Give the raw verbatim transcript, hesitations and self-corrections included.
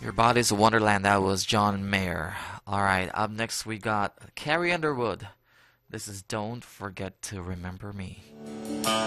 Your Body's a Wonderland. That was John Mayer. Alright, up next we got Carrie Underwood. This is Don't Forget to Remember Me.